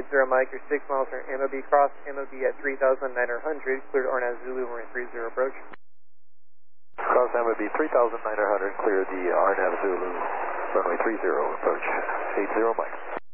Mike, you're 6 miles from MOB cross, MOB at 3,900, cleared RNAV Zulu, runway 30 approach. Cross MOB 3,900, clear the RNAV Zulu, runway 30 approach, 80 Mike.